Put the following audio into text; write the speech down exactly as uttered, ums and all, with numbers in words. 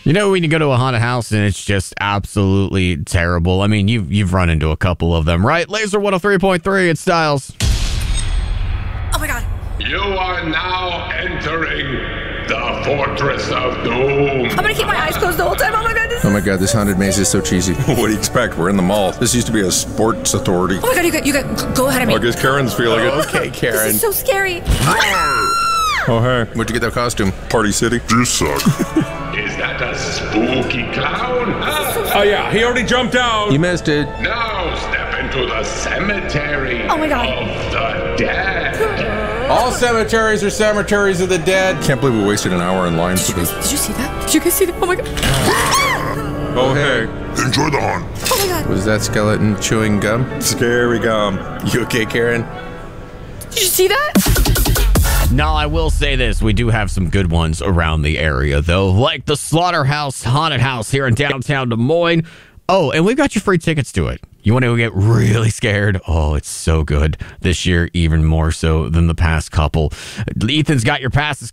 You know, when you go to a haunted house and it's just absolutely terrible. I mean, you've, you've run into a couple of them, right? Laser one oh three point three, it's Styles. Oh my god. You are now entering the Fortress of Doom. I'm gonna keep my eyes closed the whole time. Oh my god, this Oh is... my god, this haunted maze is so cheesy. What do you expect? We're in the mall. This used to be a sports authority. Oh my god, you got, you got, go ahead of me. I guess Karen's feeling it. Okay, This Karen. is so scary. Oh, hey. Where'd you get that costume? Party City. You suck. Is that a spooky clown? Huh? Oh, yeah, he already jumped out. You missed it. Now step into the cemetery Oh my God. of the dead. All cemeteries are cemeteries of the dead. Can't believe we wasted an hour in line Did for you, guys, this. did you see that? Did you guys see that? Oh my god. Oh, hey. Enjoy the hunt. Oh my god. Was that skeleton chewing gum? Scary gum. You okay, Karen? Did you see that? Now, I will say this. We do have some good ones around the area, though, like the Slaughterhouse Haunted House here in downtown Des Moines. Oh, and we've got your free tickets to it. You want to get really scared? Oh, it's so good. This year, even more so than the past couple. Ethan's got your passes.